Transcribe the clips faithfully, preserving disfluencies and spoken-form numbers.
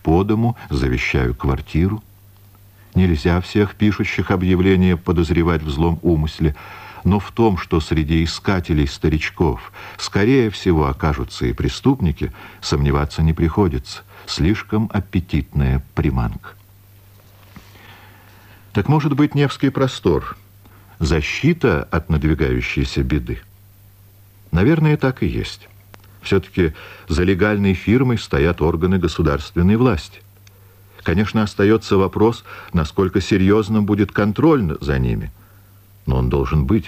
по дому, завещаю квартиру. Нельзя всех пишущих объявления подозревать в злом умысле, но в том, что среди искателей старичков скорее всего окажутся и преступники, сомневаться не приходится. Слишком аппетитная приманка. Так может быть, Невский простор — защита от надвигающейся беды? Наверное, так и есть. Все-таки за легальной фирмой стоят органы государственной власти. Конечно, остается вопрос, насколько серьезно будет контроль за ними, но он должен быть.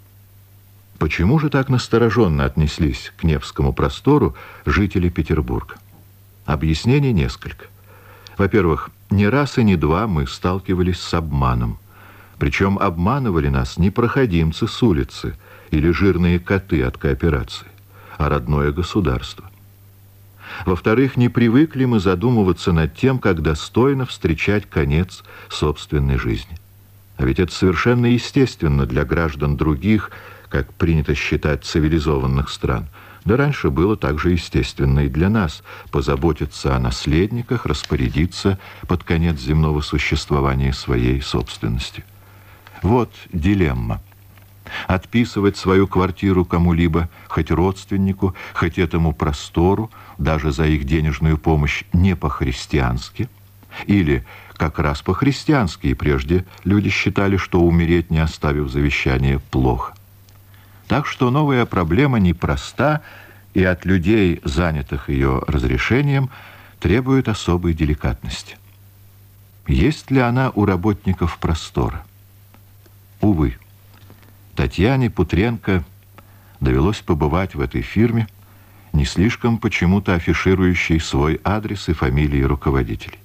Почему же так настороженно отнеслись к Невскому простору жители Петербурга? Объяснений несколько. Во-первых, не раз и не два мы сталкивались с обманом. Причем обманывали нас не проходимцы с улицы или жирные коты от кооперации, а родное государство. Во-вторых, не привыкли мы задумываться над тем, как достойно встречать конец собственной жизни. А ведь это совершенно естественно для граждан других, как принято считать, цивилизованных стран. Да раньше было также естественно и для нас позаботиться о наследниках, распорядиться под конец земного существования своей собственностью. Вот дилемма. Отписывать свою квартиру кому-либо, хоть родственнику, хоть этому простору, даже за их денежную помощь, не по-христиански, или как раз по-христиански, и прежде люди считали, что умереть, не оставив завещание, плохо. Так что новая проблема непроста, и от людей, занятых ее разрешением, требует особой деликатности. Есть ли она у работников простора? Увы. Татьяне Путренко довелось побывать в этой фирме, не слишком почему-то афиширующей свой адрес и фамилии руководителей.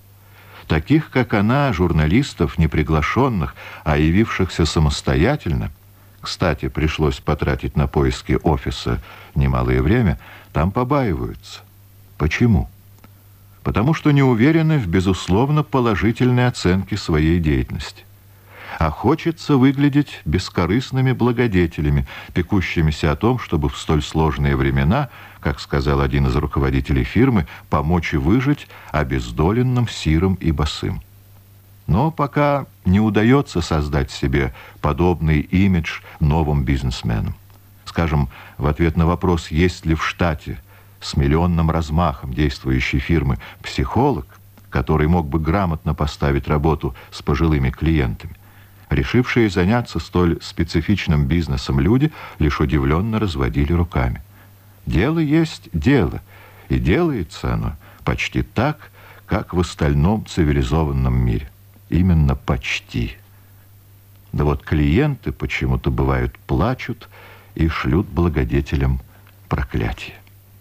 Таких, как она, журналистов, не приглашенных, а явившихся самостоятельно, кстати, пришлось потратить на поиски офиса немалое время, там побаиваются. Почему? Потому что не уверены в, безусловно, положительной оценке своей деятельности. А хочется выглядеть бескорыстными благодетелями, пекущимися о том, чтобы в столь сложные времена, как сказал один из руководителей фирмы, помочь и выжить обездоленным, сирым и босым. Но пока не удается создать себе подобный имидж новым бизнесменам. Скажем, в ответ на вопрос, есть ли в штате с миллионным размахом действующей фирмы психолог, который мог бы грамотно поставить работу с пожилыми клиентами, решившие заняться столь специфичным бизнесом люди лишь удивленно разводили руками. Дело есть дело, и делается оно почти так, как в остальном цивилизованном мире. Именно почти. Да вот клиенты почему-то бывают плачут и шлют благодетелям проклятие.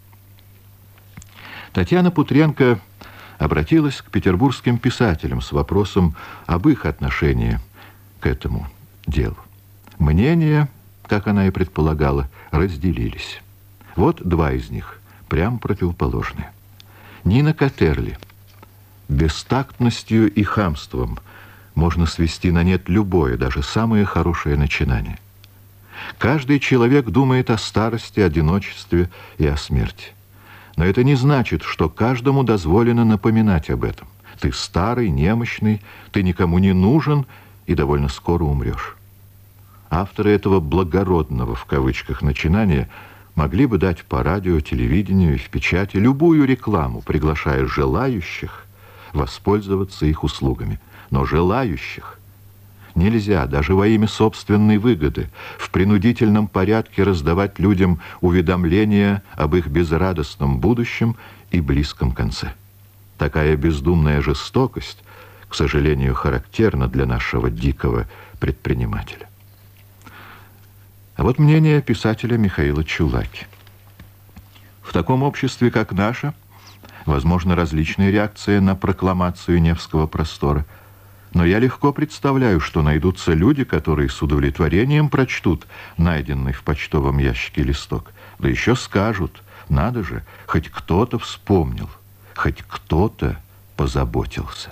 Татьяна Путренко обратилась к петербургским писателям с вопросом об их отношении к этому делу. Мнения, как она и предполагала, разделились. Вот два из них, прямо противоположные. Нина Катерли. Бестактностью и хамством можно свести на нет любое, даже самое хорошее начинание. Каждый человек думает о старости, одиночестве и о смерти. Но это не значит, что каждому дозволено напоминать об этом. Ты старый, немощный, ты никому не нужен и довольно скоро умрешь. Авторы этого «благородного» в кавычках начинания могли бы дать по радио, телевидению и в печати любую рекламу, приглашая желающих воспользоваться их услугами. Но желающих нельзя даже во имя собственной выгоды в принудительном порядке раздавать людям уведомления об их безрадостном будущем и близком конце. Такая бездумная жестокость, к сожалению, характерна для нашего дикого предпринимателя. А вот мнение писателя Михаила Чулаки. В таком обществе, как наше, возможно, различные реакции на прокламацию Невского простора. Но я легко представляю, что найдутся люди, которые с удовлетворением прочтут найденный в почтовом ящике листок. Да еще скажут, надо же, хоть кто-то вспомнил, хоть кто-то позаботился.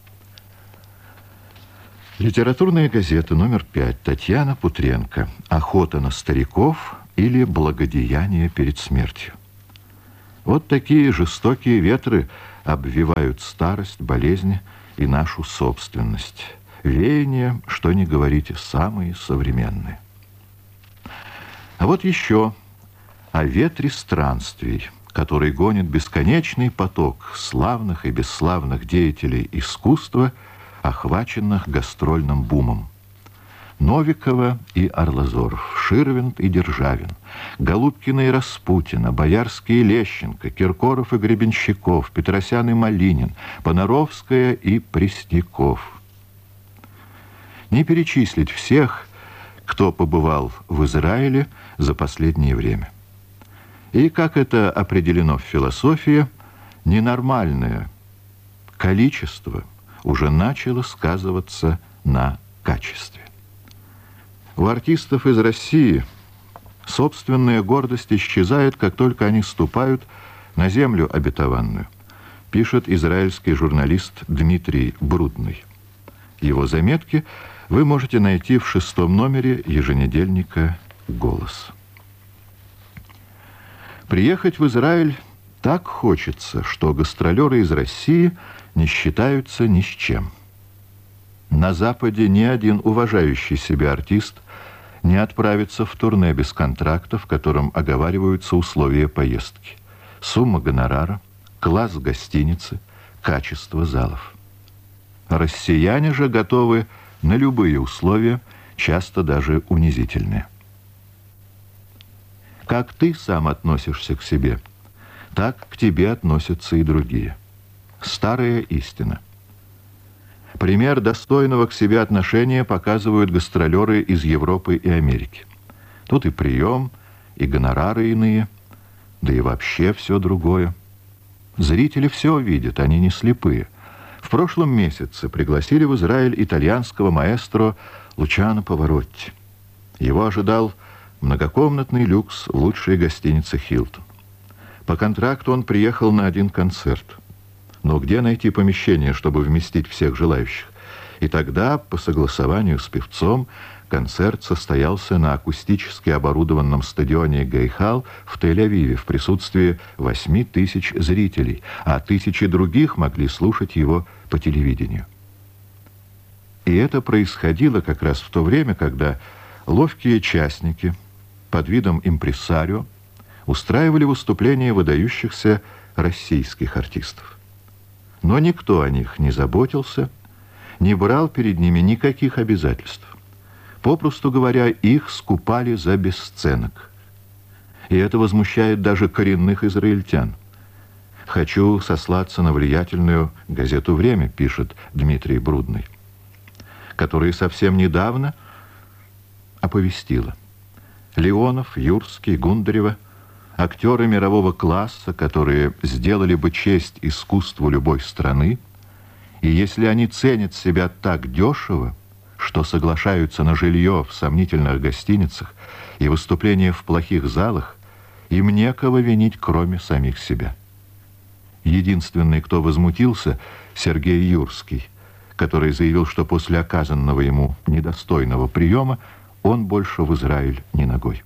Литературная газета номер пять. Татьяна Путренко. «Охота на стариков» или «Благодеяние перед смертью». Вот такие жестокие ветры обвивают старость, болезни и нашу собственность. Веяния, что ни говорите, самые современные. А вот еще о ветре странствий, который гонит бесконечный поток славных и бесславных деятелей искусства, охваченных гастрольным бумом. Новикова и Арлазоров, Ширвинд и Державин, Голубкина и Распутина, Боярский и Лещенко, Киркоров и Гребенщиков, Петросян и Малинин, Понаровская и Пресняков. Не перечислить всех, кто побывал в Израиле за последнее время. И, как это определено в философии, ненормальное количество уже начало сказываться на качестве. У артистов из России собственная гордость исчезает, как только они ступают на землю обетованную, пишет израильский журналист Дмитрий Брудный. Его заметки вы можете найти в шестом номере еженедельника «Голос». Приехать в Израиль так хочется, что гастролеры из России не считаются ни с чем. На Западе ни один уважающий себя артист не отправится в турне без контракта, в котором оговариваются условия поездки. Сумма гонорара, класс гостиницы, качество залов. Россияне же готовы на любые условия, часто даже унизительные. Как ты сам относишься к себе, так к тебе относятся и другие. Старая истина. Пример достойного к себе отношения показывают гастролеры из Европы и Америки. Тут и прием, и гонорары иные, да и вообще все другое. Зрители все видят, они не слепые. В прошлом месяце пригласили в Израиль итальянского маэстро Лучано Паваротти. Его ожидал многокомнатный люкс в лучшей гостинице «Хилтон». По контракту он приехал на один концерт. Но где найти помещение, чтобы вместить всех желающих? И тогда, по согласованию с певцом, концерт состоялся на акустически оборудованном стадионе Гейхал в Тель-Авиве в присутствии восьми тысяч зрителей, а тысячи других могли слушать его по телевидению. И это происходило как раз в то время, когда ловкие частники под видом импресарио устраивали выступления выдающихся российских артистов. Но никто о них не заботился, не брал перед ними никаких обязательств. Попросту говоря, их скупали за бесценок. И это возмущает даже коренных израильтян. «Хочу сослаться на влиятельную газету «Время», пишет Дмитрий Брудный, которая совсем недавно оповестила: Леонов, Юрский, Гундарева — актеры мирового класса, которые сделали бы честь искусству любой страны, и если они ценят себя так дешево, что соглашаются на жилье в сомнительных гостиницах и выступления в плохих залах, им некого винить, кроме самих себя. Единственный, кто возмутился, Сергей Юрский, который заявил, что после оказанного ему недостойного приема он больше в Израиль не ногой.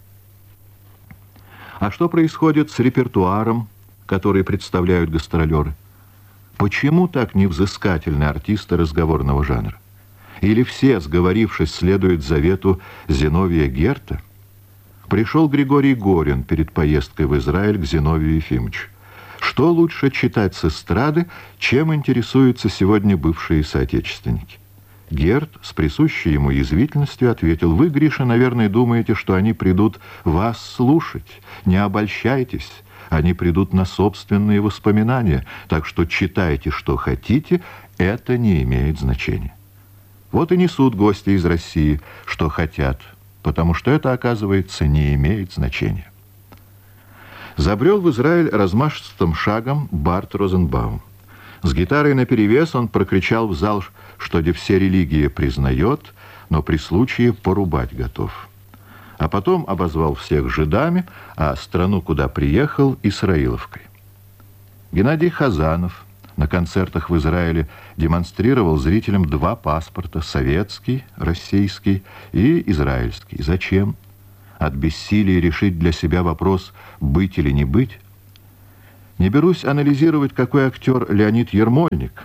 А что происходит с репертуаром, который представляют гастролеры? Почему так невзыскательны артисты разговорного жанра? Или все, сговорившись, следуют завету Зиновия Герта? Пришел Григорий Горин перед поездкой в Израиль к Зиновию Ефимовичу. Что лучше читать с эстрады, чем интересуются сегодня бывшие соотечественники? Герт с присущей ему язвительностью ответил: «Вы, Гриша, наверное, думаете, что они придут вас слушать. Не обольщайтесь, они придут на собственные воспоминания, так что читайте, что хотите, это не имеет значения». Вот и несут гости из России, что хотят, потому что это, оказывается, не имеет значения. Забрел в Израиль размашистым шагом Барт Розенбаум. С гитарой наперевес он прокричал в зал, что де все религии признает, но при случае порубать готов. А потом обозвал всех жидами, а страну, куда приехал, Исраиловкой. Геннадий Хазанов на концертах в Израиле демонстрировал зрителям два паспорта: советский, российский и израильский. Зачем? От бессилия решить для себя вопрос «быть или не быть»? Не берусь анализировать, какой актер Леонид Ермольник,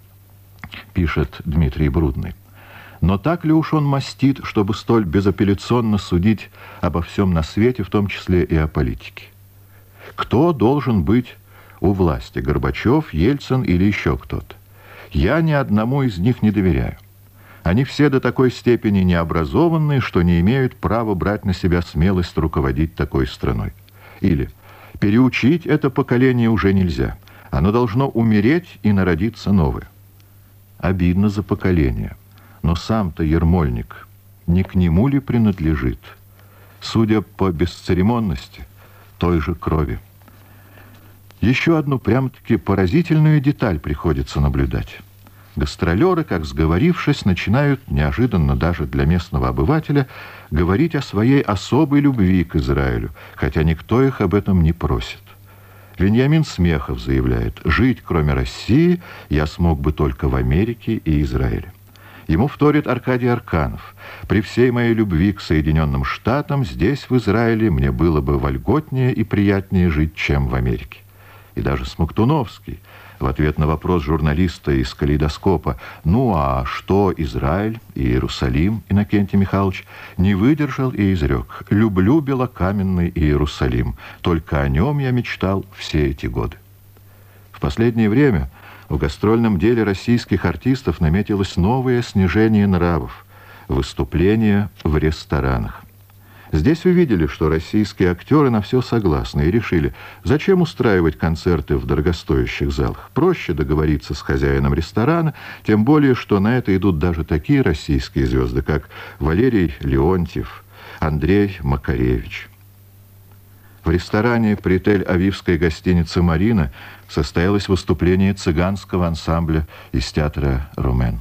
пишет Дмитрий Брудный. Но так ли уж он мастит, чтобы столь безапелляционно судить обо всем на свете, в том числе и о политике? Кто должен быть у власти, Горбачев, Ельцин или еще кто-то? Я ни одному из них не доверяю. Они все до такой степени необразованные, что не имеют права брать на себя смелость руководить такой страной. Или переучить это поколение уже нельзя. Оно должно умереть и народиться новое. Обидно за поколение. Но сам-то Ермольник не к нему ли принадлежит? Судя по бесцеремонности, той же крови. Еще одну прям-таки поразительную деталь приходится наблюдать. Гастролеры, как сговорившись, начинают, неожиданно даже для местного обывателя, говорить о своей особой любви к Израилю, хотя никто их об этом не просит. Вениамин Смехов заявляет: «Жить, кроме России, я смог бы только в Америке и Израиле». Ему вторит Аркадий Арканов: «При всей моей любви к Соединенным Штатам, здесь, в Израиле, мне было бы вольготнее и приятнее жить, чем в Америке». И даже Смоктуновский в ответ на вопрос журналиста из «Калейдоскопа» «Ну а что Израиль и Иерусалим, Иннокентий Михайлович?» не выдержал и изрек: «Люблю белокаменный Иерусалим, только о нем я мечтал все эти годы». В последнее время в гастрольном деле российских артистов наметилось новое снижение нравов – выступления в ресторанах. Здесь увидели, что российские актеры на все согласны, и решили, зачем устраивать концерты в дорогостоящих залах. Проще договориться с хозяином ресторана, тем более, что на это идут даже такие российские звезды, как Валерий Леонтьев, Андрей Макаревич. В ресторане при Тель-Авивской гостинице «Марина» состоялось выступление цыганского ансамбля из театра «Румен».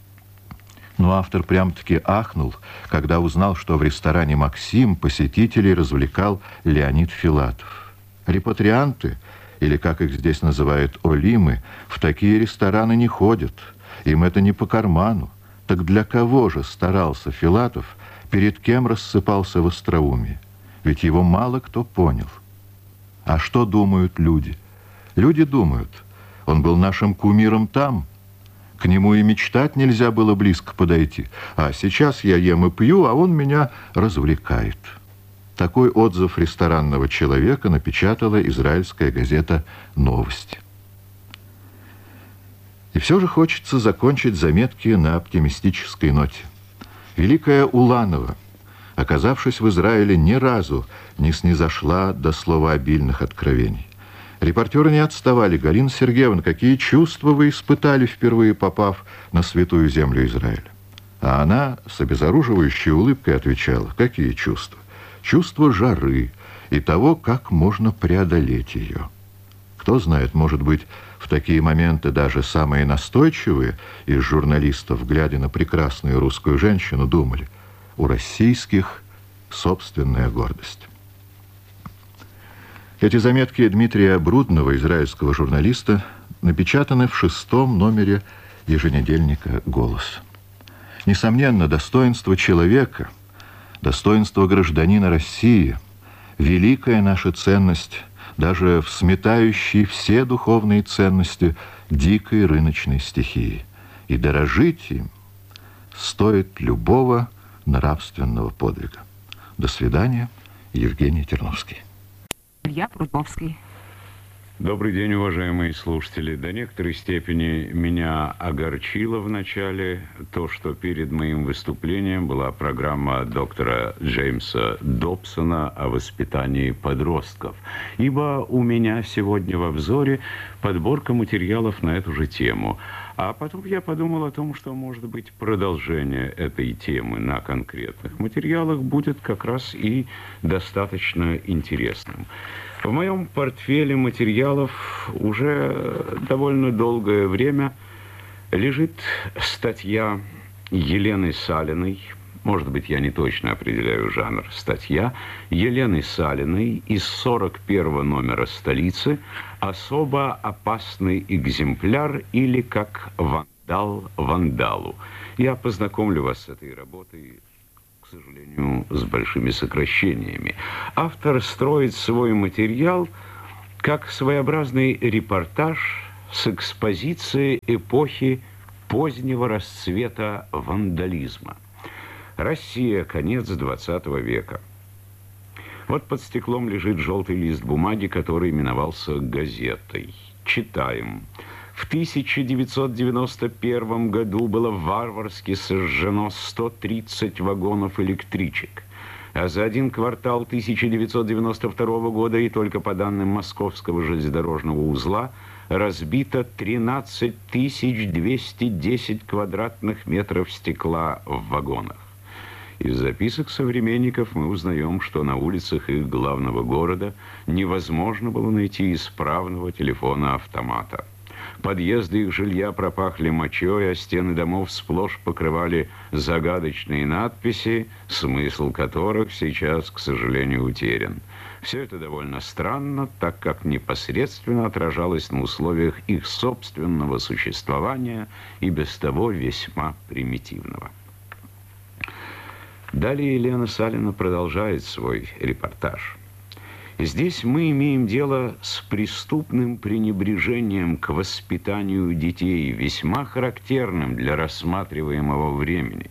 Но автор прям-таки ахнул, когда узнал, что в ресторане «Максим» посетителей развлекал Леонид Филатов. Репатрианты, или, как их здесь называют, олимы, в такие рестораны не ходят. Им это не по карману. Так для кого же старался Филатов, перед кем рассыпался в остроумии? Ведь его мало кто понял. А что думают люди? Люди думают: он был нашим кумиром там, к нему и мечтать нельзя было близко подойти. А сейчас я ем и пью, а он меня развлекает. Такой отзыв ресторанного человека напечатала израильская газета «Новости». И все же хочется закончить заметки на оптимистической ноте. Великая Уланова, оказавшись в Израиле, ни разу не снизошла до словообильных откровений. Репортеры не отставали. «Галина Сергеевна, какие чувства вы испытали, впервые попав на святую землю Израиля?» А она с обезоруживающей улыбкой отвечала: «Какие чувства? Чувство жары и того, как можно преодолеть ее». Кто знает, может быть, в такие моменты даже самые настойчивые из журналистов, глядя на прекрасную русскую женщину, думали: у российских собственная гордость. Эти заметки Дмитрия Брудного, израильского журналиста, напечатаны в шестом номере еженедельника «Голос». Несомненно, достоинство человека, достоинство гражданина России – великая наша ценность даже в сметающей все духовные ценности дикой рыночной стихии. И дорожить им стоит любого нравственного подвига. До свидания, Евгений Терновский. Илья Прудовский. Добрый день, уважаемые слушатели. До некоторой степени меня огорчило в начале то, что перед моим выступлением была программа доктора Джеймса Добсона о воспитании подростков, ибо у меня сегодня во взоре подборка материалов на эту же тему. А потом я подумал о том, что, может быть, продолжение этой темы на конкретных материалах будет как раз и достаточно интересным. В моем портфеле материалов уже довольно долгое время лежит статья Елены Салиной, может быть, я не точно определяю жанр, статья Елены Салиной из сорок первого номера «Столицы» «Особо опасный экземпляр» или «Как вандал вандалу». Я познакомлю вас с этой работой, к сожалению, с большими сокращениями. Автор строит свой материал как своеобразный репортаж с экспозиции эпохи позднего расцвета вандализма. Россия, конец двадцатого века. Вот под стеклом лежит желтый лист бумаги, который именовался газетой. Читаем. В тысяча девятьсот девяносто первом году было варварски сожжено сто тридцать вагонов электричек. А за один квартал тысяча девятьсот девяносто второго года, и только по данным Московского железнодорожного узла, разбито тринадцать тысяч двести десять квадратных метров стекла в вагонах. Из записок современников мы узнаем, что на улицах их главного города невозможно было найти исправного телефона-автомата. Подъезды их жилья пропахли мочой, а стены домов сплошь покрывали загадочные надписи, смысл которых сейчас, к сожалению, утерян. Все это довольно странно, так как непосредственно отражалось на условиях их собственного существования и без того весьма примитивного. Далее Елена Салина продолжает свой репортаж. Здесь мы имеем дело с преступным пренебрежением к воспитанию детей, весьма характерным для рассматриваемого времени.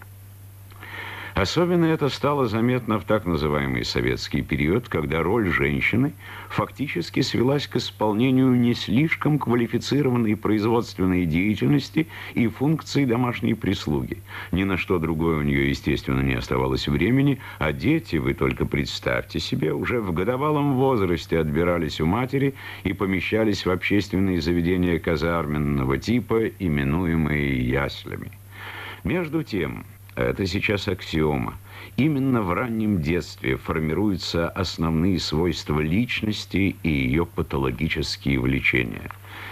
Особенно это стало заметно в так называемый советский период, когда роль женщины фактически свелась к исполнению не слишком квалифицированной производственной деятельности и функций домашней прислуги. Ни на что другое у нее, естественно, не оставалось времени, а дети, вы только представьте себе, уже в годовалом возрасте отбирались у матери и помещались в общественные заведения казарменного типа, именуемые яслями. Между тем, это сейчас аксиома, именно в раннем детстве формируются основные свойства личности и ее патологические влечения.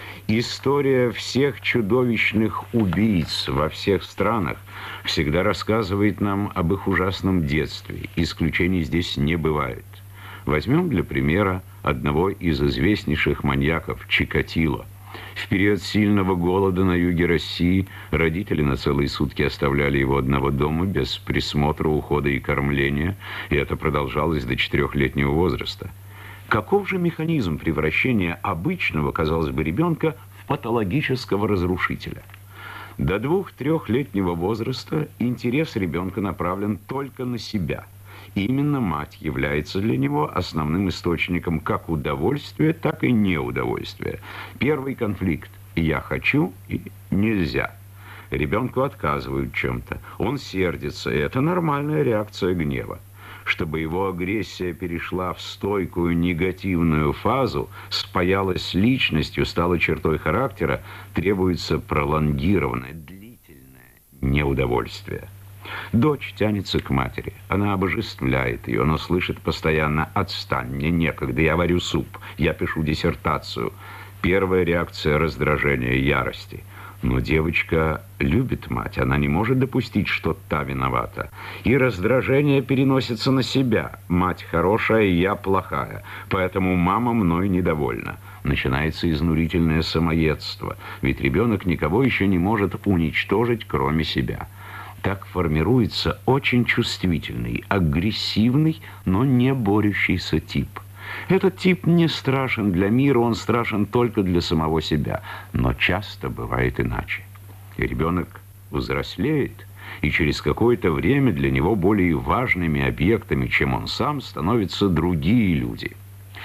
История всех чудовищных убийц во всех странах всегда рассказывает нам об их ужасном детстве. Исключений здесь не бывает. Возьмем для примера одного из известнейших маньяков – Чикатило. В период сильного голода на юге России родители на целые сутки оставляли его одного дома без присмотра, ухода и кормления, и это продолжалось до четырехлетнего возраста. Каков же механизм превращения обычного, казалось бы, ребенка в патологического разрушителя? До двух-трехлетнего возраста интерес ребенка направлен только на себя. И именно мать является для него основным источником как удовольствия, так и неудовольствия. Первый конфликт – «я хочу» и «нельзя». Ребенку отказывают чем-то, он сердится, и это нормальная реакция гнева. Чтобы его агрессия перешла в стойкую негативную фазу, спаялась с личностью, стала чертой характера, требуется пролонгированное, длительное неудовольствие. Дочь тянется к матери, она обожествляет ее, но слышит постоянно: «Отстань, мне некогда, я варю суп, я пишу диссертацию». Первая реакция – раздражение, ярости. Но девочка любит мать, она не может допустить, что та виновата. И раздражение переносится на себя. Мать хорошая, я плохая, поэтому мама мной недовольна. Начинается изнурительное самоедство, ведь ребенок никого еще не может уничтожить, кроме себя. Так формируется очень чувствительный, агрессивный, но не борющийся тип. Этот тип не страшен для мира, он страшен только для самого себя. Но часто бывает иначе. И ребенок взрослеет, и через какое-то время для него более важными объектами, чем он сам, становятся другие люди.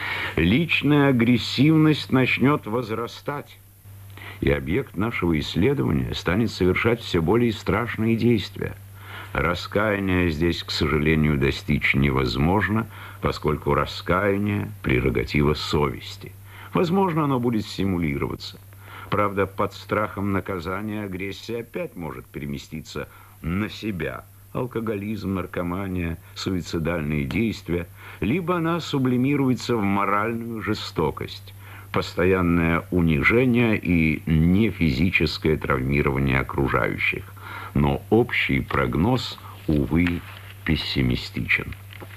Личная агрессивность начнет возрастать. И объект нашего исследования станет совершать все более страшные действия. Раскаяния здесь, к сожалению, достичь невозможно, поскольку раскаяние – прерогатива совести. Возможно, оно будет симулироваться. Правда, под страхом наказания агрессия опять может переместиться на себя. Алкоголизм, наркомания, суицидальные действия. Либо она сублимируется в моральную жестокость. Постоянное унижение и нефизическое травмирование окружающих. Но общий прогноз, увы, пессимистичен.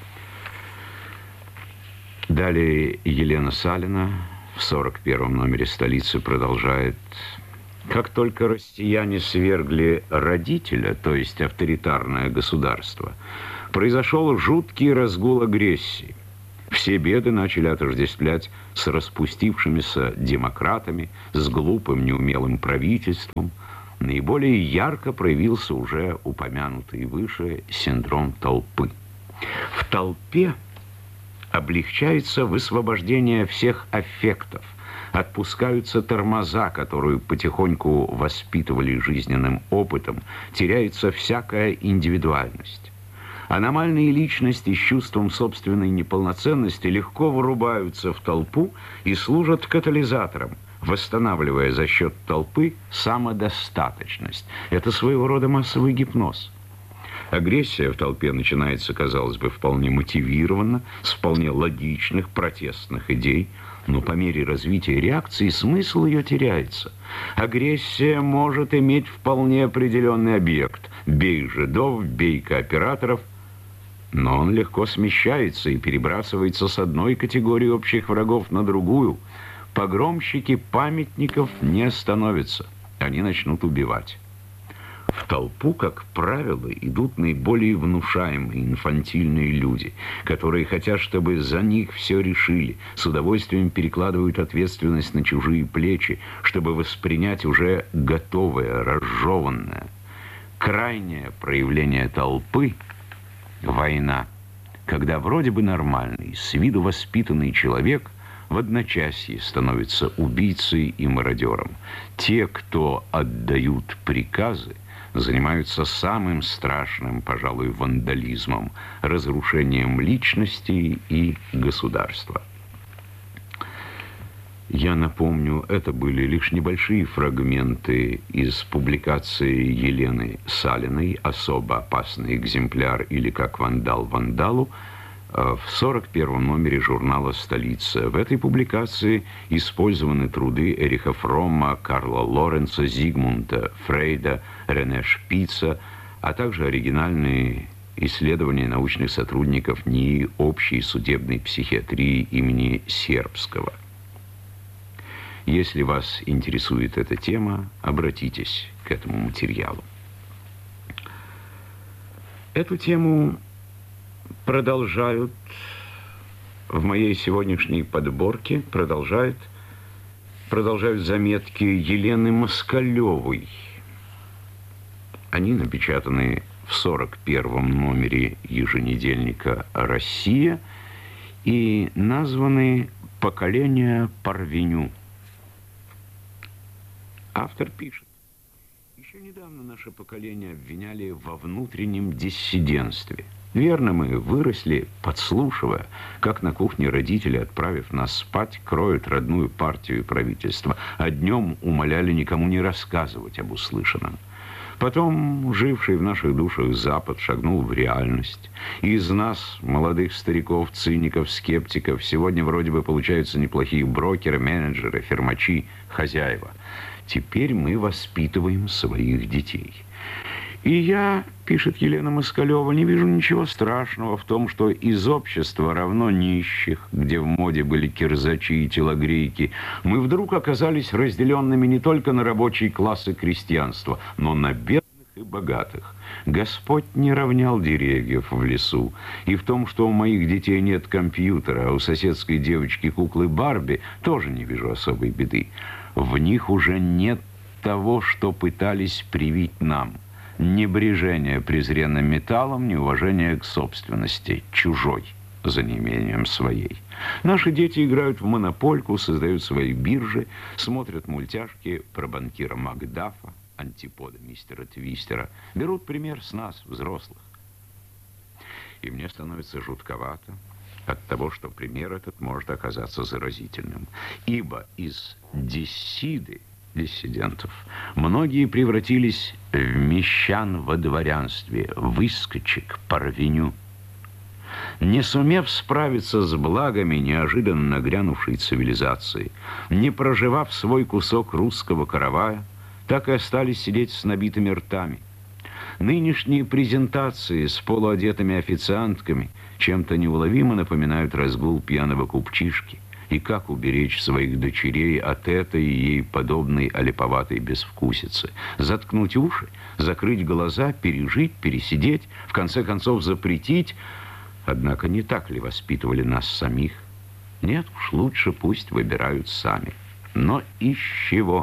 Далее Елена Салина в сорок первом номере «Столицы» продолжает. Как только россияне свергли родителя, то есть авторитарное государство, произошел жуткий разгул агрессии. Все беды начали отождествлять с распустившимися демократами, с глупым неумелым правительством. Наиболее ярко проявился уже упомянутый выше синдром толпы. В толпе облегчается высвобождение всех аффектов, отпускаются тормоза, которые потихоньку воспитывали жизненным опытом, теряется всякая индивидуальность. Аномальные личности с чувством собственной неполноценности легко вырубаются в толпу и служат катализатором, восстанавливая за счет толпы самодостаточность. Это своего рода массовый гипноз. Агрессия в толпе начинается, казалось бы, вполне мотивированно, с вполне логичных протестных идей, но по мере развития реакции смысл ее теряется. Агрессия может иметь вполне определенный объект. Бей жидов, бей кооператоров. Но он легко смещается и перебрасывается с одной категории общих врагов на другую. Погромщики памятников не остановятся. Они начнут убивать. В толпу, как правило, идут наиболее внушаемые, инфантильные люди, которые хотят, чтобы за них все решили, с удовольствием перекладывают ответственность на чужие плечи, чтобы воспринять уже готовое, разжеванное. Крайнее проявление толпы – война, когда вроде бы нормальный, с виду воспитанный человек в одночасье становится убийцей и мародером. Те, кто отдают приказы, занимаются самым страшным, пожалуй, вандализмом, разрушением личности и государства. Я напомню, это были лишь небольшие фрагменты из публикации Елены Салиной «Особо опасный экземпляр» или «Как вандал вандалу» в сорок первом номере журнала «Столица». В этой публикации использованы труды Эриха Фромма, Карла Лоренца, Зигмунда Фрейда, Рене Шпица, а также оригинальные исследования научных сотрудников НИИ общей судебной психиатрии имени Сербского. Если вас интересует эта тема, обратитесь к этому материалу. Эту тему продолжают в моей сегодняшней подборке, продолжают, продолжают заметки Елены Москалевой. Они напечатаны в сорок первом номере еженедельника «Россия» и названы «Поколение Парвеню». Автор пишет: еще недавно наше поколение обвиняли во внутреннем диссидентстве. Верно, мы выросли, подслушивая, как на кухне родители, отправив нас спать, кроют родную партию и правительство, а днем умоляли никому не рассказывать об услышанном. Потом живший в наших душах Запад шагнул в реальность. И из нас, молодых стариков, циников, скептиков, сегодня вроде бы получаются неплохие брокеры, менеджеры, фермачи, хозяева. Теперь мы воспитываем своих детей. И я, пишет Елена Москалева, не вижу ничего страшного в том, что из общества равно нищих, где в моде были кирзачи и телогрейки, мы вдруг оказались разделенными не только на рабочие классы крестьянства, но на бедных и богатых. Господь не равнял деревьев в лесу. И в том, что у моих детей нет компьютера, а у соседской девочки куклы Барби, тоже не вижу особой беды. В них уже нет того, что пытались привить нам. Небрежение презренным металлом, неуважение к собственности, чужой, за неимением своей. Наши дети играют в монопольку, создают свои биржи, смотрят мультяшки про банкира Макдафа, антипода мистера Твистера, берут пример с нас, взрослых. И мне становится жутковато от того, что пример этот может оказаться заразительным. Ибо из диссиды, диссидентов, многие превратились в мещан во дворянстве, выскочек, парвеню. Не сумев справиться с благами неожиданно нагрянувшей цивилизации, не проживав свой кусок русского каравая, так и остались сидеть с набитыми ртами. Нынешние презентации с полуодетыми официантками чем-то неуловимо напоминают разгул пьяного купчишки. И как уберечь своих дочерей от этой ей подобной олиповатой безвкусицы? Заткнуть уши, закрыть глаза, пережить, пересидеть, в конце концов запретить? Однако не так ли воспитывали нас самих? Нет уж, лучше пусть выбирают сами. Но из чего?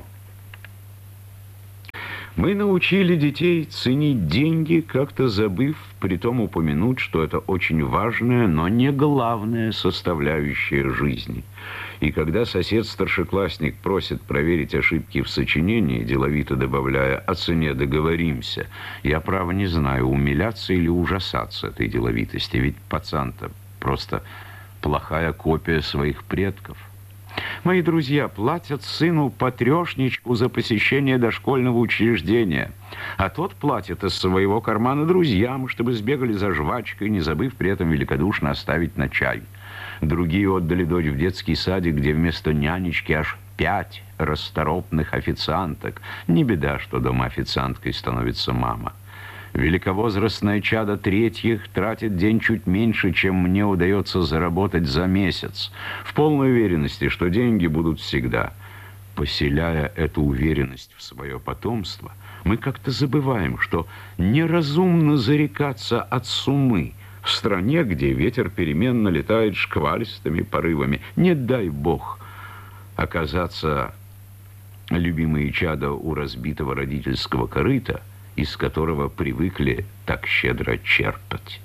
Мы научили детей ценить деньги, как-то забыв притом упомянуть, что это очень важная, но не главная составляющая жизни. И когда сосед-старшеклассник просит проверить ошибки в сочинении, деловито добавляя «о цене договоримся», я, право, не знаю, умиляться или ужасаться этой деловитости, ведь пацан-то просто плохая копия своих предков. Мои друзья платят сыну по трешничку за посещение дошкольного учреждения, а тот платит из своего кармана друзьям, чтобы сбегали за жвачкой, не забыв при этом великодушно оставить на чай. Другие отдали дочь в детский садик, где вместо нянечки аж пять расторопных официанток. Не беда, что дома официанткой становится мама. Великовозрастное чадо третьих тратит день чуть меньше, чем мне удается заработать за месяц, в полной уверенности, что деньги будут всегда. Поселяя эту уверенность в свое потомство, мы как-то забываем, что неразумно зарекаться от суммы в стране, где ветер переменно летает шквалистыми порывами. Не дай бог оказаться, любимые чада, у разбитого родительского корыта, из которого привыкли так щедро черпать.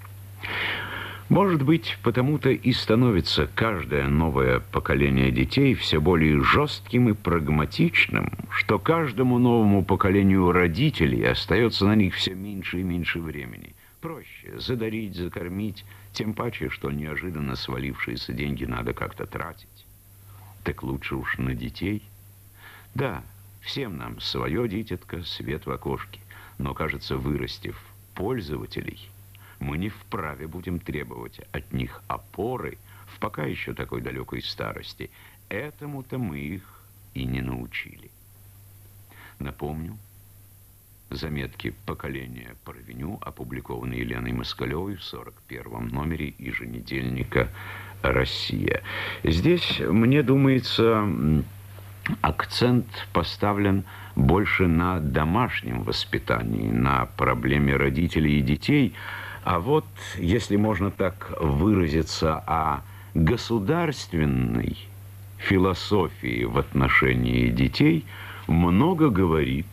Может быть, потому-то и становится каждое новое поколение детей все более жестким и прагматичным, что каждому новому поколению родителей остается на них все меньше и меньше времени. Проще задарить, закормить, тем паче, что неожиданно свалившиеся деньги надо как-то тратить. Так лучше уж на детей. Да, всем нам свое дитятко, свет в окошке. Но, кажется, вырастив пользователей, мы не вправе будем требовать от них опоры в пока еще такой далекой старости. Этому-то мы их и не научили. Напомню, заметки поколения Парвеню, опубликованные Еленой Москалевой в сорок первом номере еженедельника «Россия». Здесь, мне думается, акцент поставлен больше на домашнем воспитании, на проблеме родителей и детей. А вот, если можно так выразиться, о государственной философии в отношении детей много говорит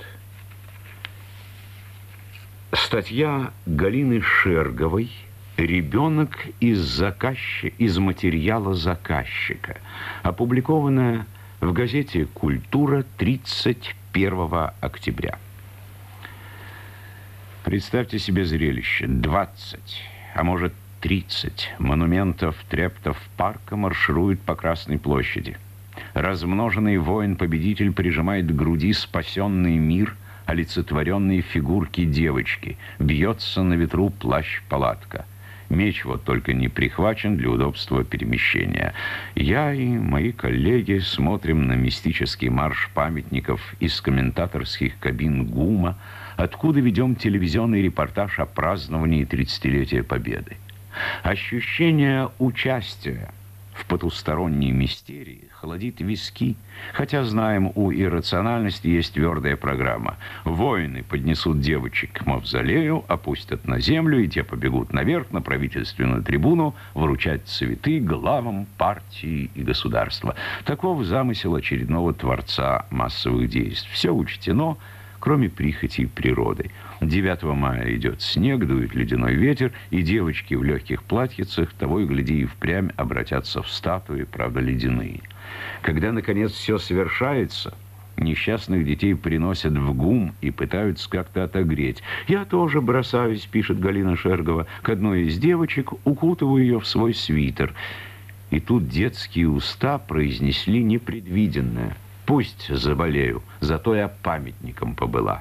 статья Галины Шерговой «Ребенок из, заказчи... из материала заказчика», опубликованная в газете «Культура» тридцать первого октября. Представьте себе зрелище. двадцать, а может тридцать монументов трептов парка маршируют по Красной площади. Размноженный воин-победитель прижимает к груди спасенный мир, олицетворенные фигурки девочки. Бьется на ветру плащ-палатка. Меч вот только не прихвачен для удобства перемещения. Я и мои коллеги смотрим на мистический марш памятников из комментаторских кабин ГУМа, откуда ведем телевизионный репортаж о праздновании тридцатилетия Победы. Ощущение участия в потусторонней мистерии холодит виски, хотя, знаем, у иррациональности есть твердая программа. Воины поднесут девочек к мавзолею, опустят на землю, и те побегут наверх на правительственную трибуну вручать цветы главам партии и государства. Таков замысел очередного творца массовых действий. Все учтено, кроме прихоти природы. девятого мая идет снег, дует ледяной ветер, и девочки в легких платьицах того и гляди и впрямь обратятся в статуи, правда, ледяные. Когда, наконец, все совершается, несчастных детей приносят в ГУМ и пытаются как-то отогреть. «Я тоже бросаюсь», — пишет Галина Шергова, — «к одной из девочек, укутываю ее в свой свитер». И тут детские уста произнесли непредвиденное: «Пусть заболею, зато я памятником побыла».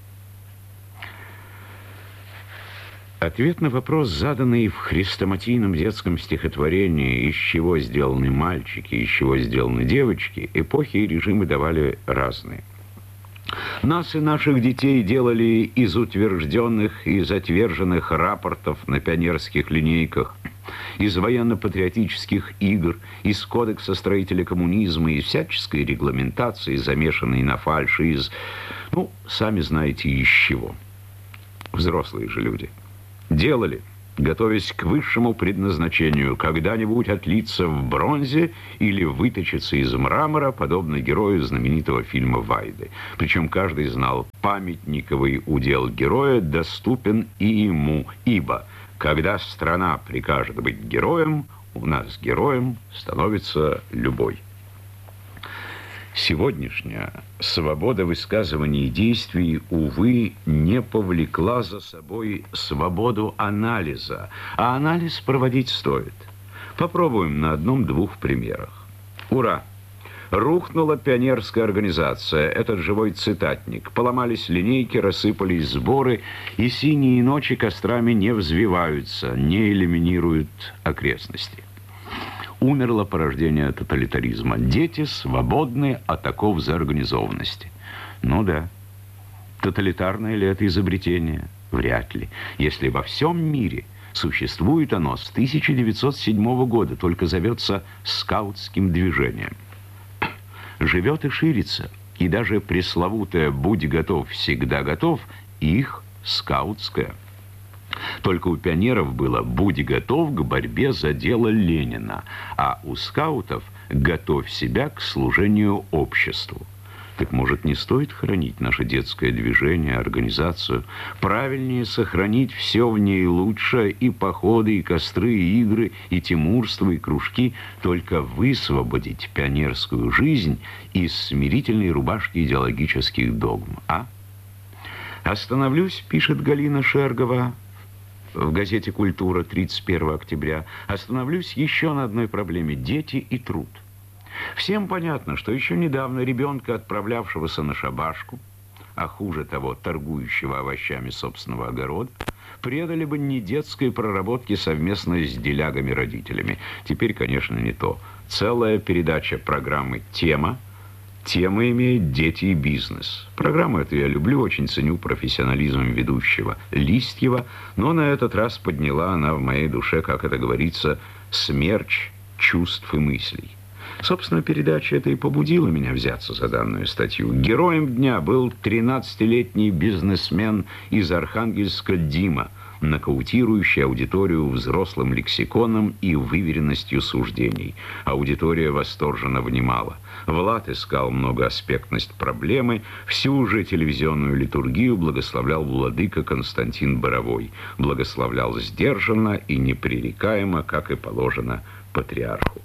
Ответ на вопрос, заданный в хрестоматийном детском стихотворении «Из чего сделаны мальчики, из чего сделаны девочки», эпохи и режимы давали разные. Нас и наших детей делали из утвержденных и затверженных рапортов на пионерских линейках, из военно-патриотических игр, из кодекса строителя коммунизма, из всяческой регламентации, замешанной на фальши, из, ну, сами знаете, из чего. Взрослые же люди. Делали, готовясь к высшему предназначению, когда-нибудь отлиться в бронзе или выточиться из мрамора, подобно герою знаменитого фильма «Вайды». Причем каждый знал, памятниковый удел героя доступен и ему, ибо когда страна прикажет быть героем, у нас героем становится любой. Сегодняшняя свобода высказываний и действий, увы, не повлекла за собой свободу анализа, а анализ проводить стоит. Попробуем на одном-двух примерах. Ура! Рухнула пионерская организация, этот живой цитатник. Поломались линейки, рассыпались сборы, и синие ночи кострами не взвиваются, не элиминируют окрестности. Умерло порождение тоталитаризма. Дети свободны от оков заорганизованности. Ну да. Тоталитарное ли это изобретение? Вряд ли. Если во всем мире существует оно с тысяча девятьсот седьмого года, только зовется скаутским движением. Живет и ширится. И даже пресловутое «будь готов, всегда готов» их скаутское. Только у пионеров было «будь готов к борьбе за дело Ленина», а у скаутов «готовь себя к служению обществу». Так, может, не стоит хранить наше детское движение, организацию? Правильнее сохранить все в ней лучше: и походы, и костры, и игры, и тимурство, и кружки, только высвободить пионерскую жизнь из смирительной рубашки идеологических догм, а? «Остановлюсь», пишет Галина Шергова в газете «Культура» тридцать первого октября, «остановлюсь еще на одной проблеме – дети и труд». Всем понятно, что еще недавно ребенка, отправлявшегося на шабашку, а хуже того, торгующего овощами собственного огорода, предали бы не детской проработке совместно с делягами-родителями. Теперь, конечно, не то. Целая передача программы «Тема». Тема имеет «Дети и бизнес». Программу эту я люблю, очень ценю профессионализм ведущего Листьева, но на этот раз подняла она в моей душе, как это говорится, смерч чувств и мыслей. Собственно, передача эта и побудила меня взяться за данную статью. Героем дня был тринадцатилетний бизнесмен из Архангельска Дима, нокаутирующий аудиторию взрослым лексиконом и выверенностью суждений. Аудитория восторженно внимала. Влад искал многоаспектность проблемы, всю же телевизионную литургию благословлял владыка Константин Боровой. Благословлял сдержанно и непререкаемо, как и положено патриарху.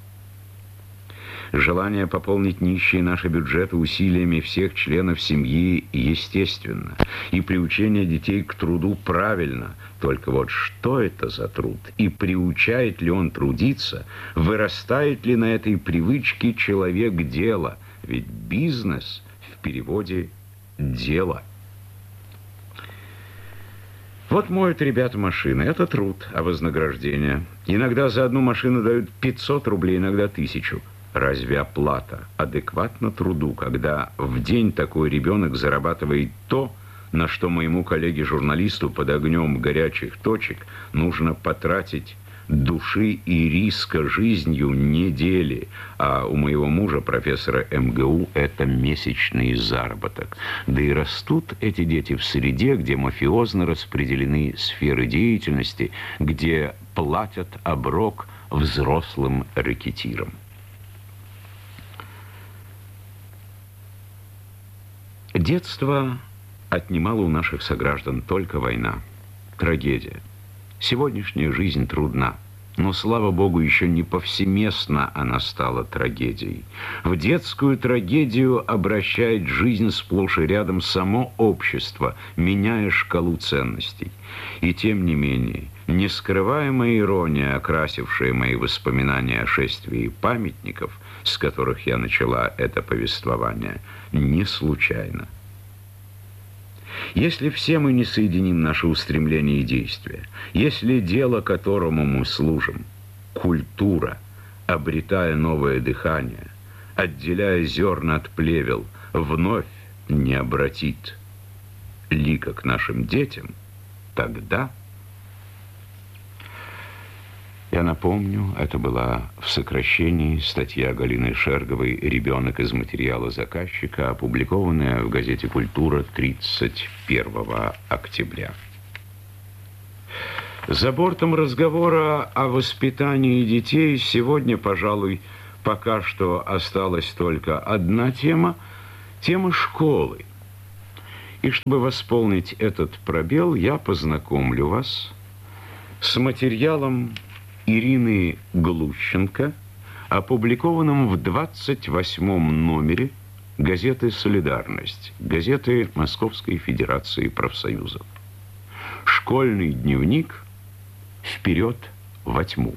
Желание пополнить нищие наши бюджеты усилиями всех членов семьи естественно. И приучение детей к труду правильно. Только вот что это за труд? И приучает ли он трудиться? Вырастает ли на этой привычке человек дела? Ведь бизнес в переводе «дело». Вот моют ребята машины. Это труд, а вознаграждение. Иногда за одну машину дают пятьсот рублей, иногда тысячу. Разве оплата адекватна труду, когда в день такой ребенок зарабатывает то, на что моему коллеге-журналисту под огнем горячих точек нужно потратить души и риска жизнью недели, а у моего мужа, профессора эм гэ у, это месячный заработок. Да и растут эти дети в среде, где мафиозно распределены сферы деятельности, где платят оброк взрослым рэкетирам. Детство отнимала у наших сограждан только война, трагедия. Сегодняшняя жизнь трудна, но, слава богу, еще не повсеместно она стала трагедией. В детскую трагедию обращает жизнь сплошь и рядом само общество, меняя шкалу ценностей. И тем не менее, нескрываемая ирония, окрасившая мои воспоминания о шествии памятников, с которых я начала это повествование, не случайно. Если все мы не соединим наши устремления и действия, если дело, которому мы служим, культура, обретая новое дыхание, отделяя зерна от плевел, вновь не обратит лика к нашим детям, тогда... Я напомню, это была в сокращении статья Галины Шерговой «Ребенок из материала заказчика», опубликованная в газете «Культура» тридцать первого октября. За бортом разговора о воспитании детей сегодня, пожалуй, пока что осталась только одна тема – тема школы. И чтобы восполнить этот пробел, я познакомлю вас с материалом Ирины Глущенко, опубликованным в двадцать восьмом номере газеты «Солидарность», газеты Московской Федерации профсоюзов. Школьный дневник «Вперед во тьму».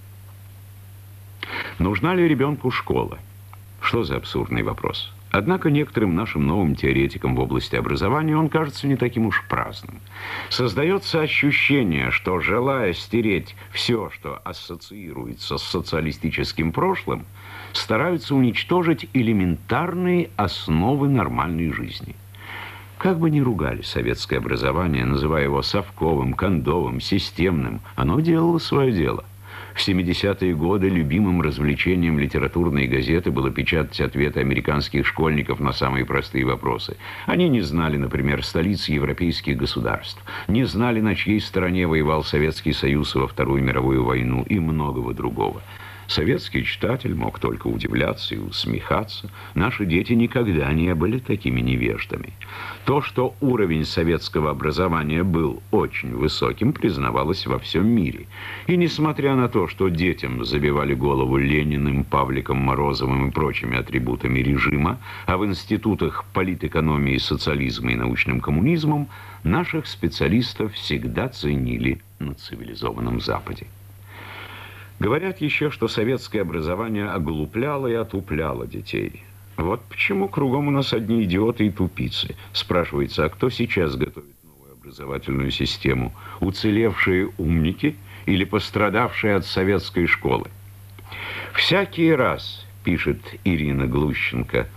Нужна ли ребенку школа? Что за абсурдный вопрос? Однако некоторым нашим новым теоретикам в области образования он кажется не таким уж праздным. Создается ощущение, что, желая стереть все, что ассоциируется с социалистическим прошлым, стараются уничтожить элементарные основы нормальной жизни. Как бы ни ругали советское образование, называя его совковым, кондовым, системным, оно делало свое дело. В семидесятые годы любимым развлечением литературной газеты было печатать ответы американских школьников на самые простые вопросы. Они не знали, например, столиц европейских государств, не знали, на чьей стороне воевал Советский Союз во Вторую мировую войну и многого другого. Советский читатель мог только удивляться и усмехаться. Наши дети никогда не были такими невеждами. То, что уровень советского образования был очень высоким, признавалось во всем мире. И несмотря на то, что детям забивали голову Лениным, Павликом Морозовым и прочими атрибутами режима, а в институтах политэкономии, социализма и научным коммунизмом, наших специалистов всегда ценили на цивилизованном Западе. Говорят еще, что советское образование оглупляло и отупляло детей. Вот почему кругом у нас одни идиоты и тупицы. Спрашивается, а кто сейчас готовит новую образовательную систему? Уцелевшие умники или пострадавшие от советской школы? Всякий раз, пишет Ирина Глущенко,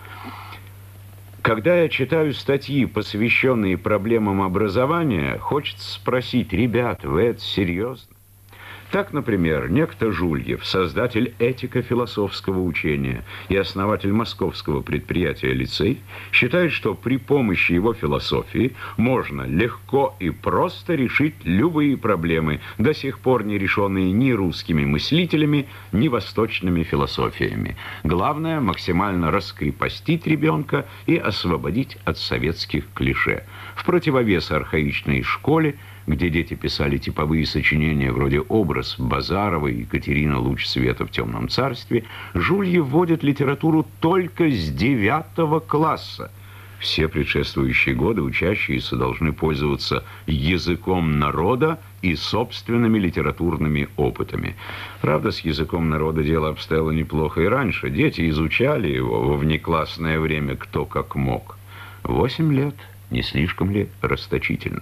когда я читаю статьи, посвященные проблемам образования, хочется спросить: ребят, вы это серьезно? Так, например, некто Жульев, создатель этико-философского учения и основатель московского предприятия «Лицей», считает, что при помощи его философии можно легко и просто решить любые проблемы, до сих пор не решенные ни русскими мыслителями, ни восточными философиями. Главное – максимально раскрепостить ребенка и освободить от советских клише. В противовес архаичной школе, где дети писали типовые сочинения вроде «Образ Базарова» и «Екатерина луч света в темном царстве», Жульев вводит литературу только с девятого класса. Все предшествующие годы учащиеся должны пользоваться языком народа и собственными литературными опытами. Правда, с языком народа дело обстояло неплохо и раньше. Дети изучали его во внеклассное время кто как мог. Восемь лет, не слишком ли расточительно?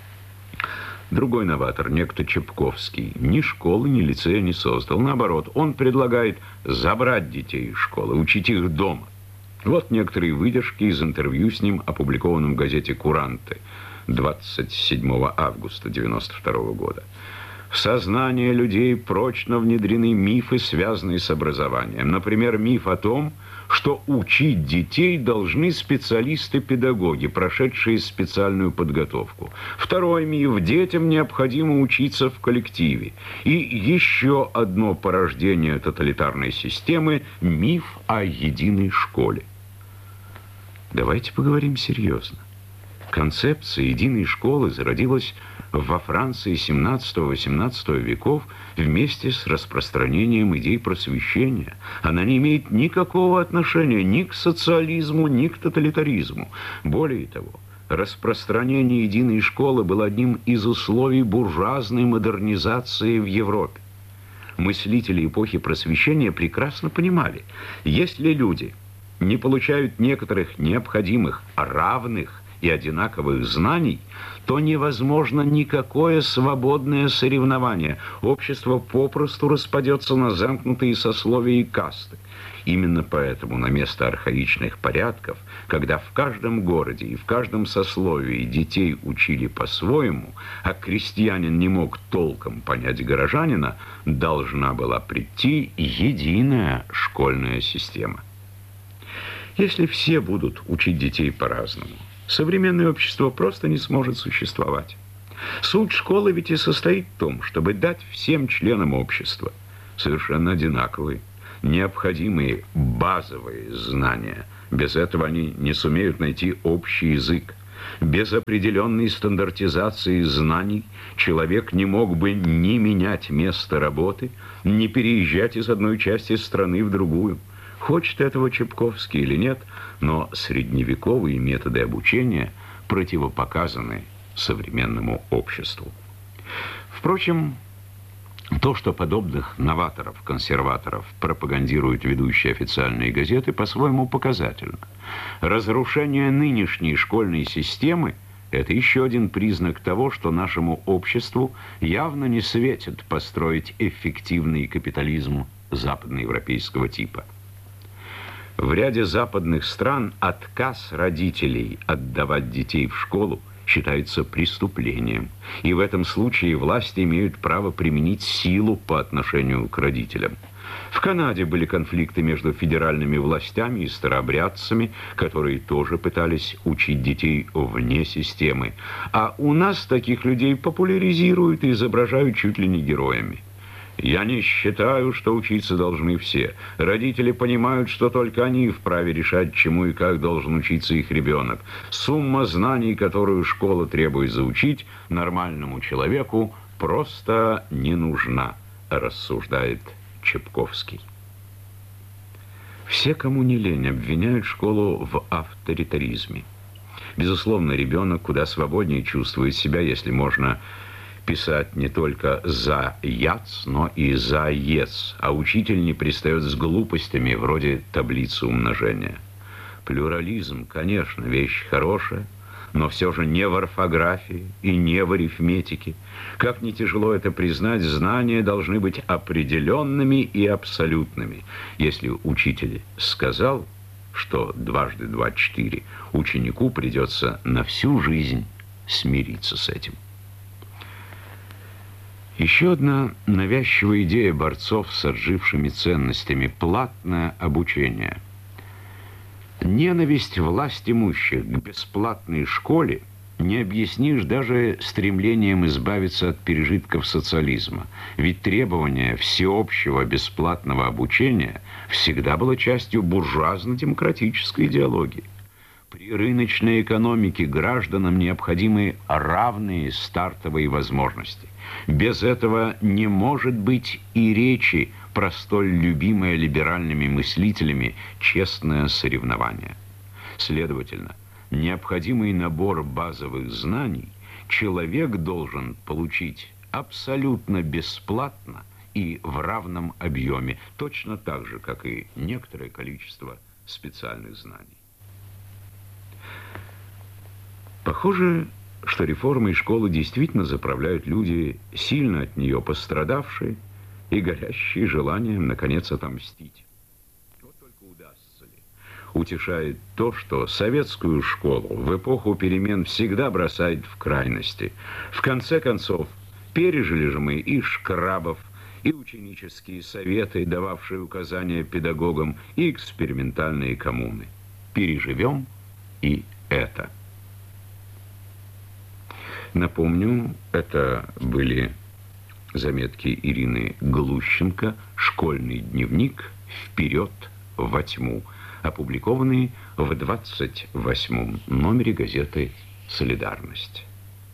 Другой новатор, некто Чепковский, ни школы, ни лицея не создал. Наоборот, он предлагает забрать детей из школы, учить их дома. Вот некоторые выдержки из интервью с ним, опубликованном в газете «Куранты» двадцать седьмого августа девяносто второго года. В сознание людей прочно внедрены мифы, связанные с образованием. Например, миф о том, что учить детей должны специалисты-педагоги, прошедшие специальную подготовку. Второй миф – детям необходимо учиться в коллективе. И еще одно порождение тоталитарной системы – миф о единой школе. Давайте поговорим серьезно. Концепция единой школы зародилась во Франции семнадцатого-восемнадцатого веков вместе с распространением идей просвещения. Она не имеет никакого отношения ни к социализму, ни к тоталитаризму. Более того, распространение единой школы было одним из условий буржуазной модернизации в Европе. Мыслители эпохи просвещения прекрасно понимали, если люди не получают некоторых необходимых, равных и одинаковых знаний, то невозможно никакое свободное соревнование. Общество попросту распадется на замкнутые сословия и касты. Именно поэтому на место архаичных порядков, когда в каждом городе и в каждом сословии детей учили по-своему, а крестьянин не мог толком понять горожанина, должна была прийти единая школьная система. Если все будут учить детей по-разному, современное общество просто не сможет существовать. Суть школы ведь и состоит в том, чтобы дать всем членам общества совершенно одинаковые, необходимые базовые знания. Без этого они не сумеют найти общий язык. Без определенной стандартизации знаний человек не мог бы ни менять место работы, ни переезжать из одной части страны в другую. Хочет этого Чепковский или нет, но средневековые методы обучения противопоказаны современному обществу. Впрочем, то, что подобных новаторов, консерваторов пропагандируют ведущие официальные газеты, по-своему показательно. Разрушение нынешней школьной системы – это еще один признак того, что нашему обществу явно не светит построить эффективный капитализм западноевропейского типа. В ряде западных стран отказ родителей отдавать детей в школу считается преступлением, и в этом случае власти имеют право применить силу по отношению к родителям. В Канаде были конфликты между федеральными властями и старообрядцами, которые тоже пытались учить детей вне системы. А у нас таких людей популяризируют и изображают чуть ли не героями. Я не считаю, что учиться должны все. Родители понимают, что только они вправе решать, чему и как должен учиться их ребенок. Сумма знаний, которую школа требует заучить, нормальному человеку просто не нужна, рассуждает Чепковский. Все, кому не лень, обвиняют школу в авторитаризме. Безусловно, ребенок куда свободнее чувствует себя, если можно писать не только за яц, но и за ец, а учитель не пристает с глупостями вроде таблицы умножения. Плюрализм, конечно, вещь хорошая, но все же не в орфографии и не в арифметике. Как ни тяжело это признать, знания должны быть определенными и абсолютными. Если учитель сказал, что дважды два четыре, ученику придется на всю жизнь смириться с этим. Еще одна навязчивая идея борцов с отжившими ценностями – платное обучение. Ненависть власть имущих к бесплатной школе не объяснишь даже стремлением избавиться от пережитков социализма. Ведь требование всеобщего бесплатного обучения всегда было частью буржуазно-демократической идеологии. При рыночной экономике гражданам необходимы равные стартовые возможности. Без этого не может быть и речи про столь любимое либеральными мыслителями честное соревнование. Следовательно, необходимый набор базовых знаний человек должен получить абсолютно бесплатно и в равном объеме, точно так же, как и некоторое количество специальных знаний. Похоже, что реформой школы действительно заправляют люди, сильно от нее пострадавшие и горящие желанием, наконец, отомстить. Вот только удастся ли. Утешает то, что советскую школу в эпоху перемен всегда бросает в крайности. В конце концов, пережили же мы и шкрабов, и ученические советы, дававшие указания педагогам, и экспериментальные коммуны. Переживем и это. Напомню, это были заметки Ирины Глущенко «Школьный дневник. Вперед во тьму», опубликованные в двадцать восьмом номере газеты «Солидарность».